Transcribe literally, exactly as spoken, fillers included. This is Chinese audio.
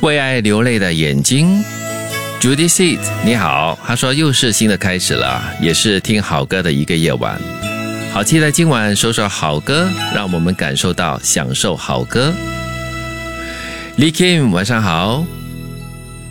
为爱流泪的眼睛 Judy Seed 你好，他说又是新的开始了，也是听好歌的一个夜晚，好期待今晚首首好歌，让我们感受到享受好歌。Lee Kim 晚上好，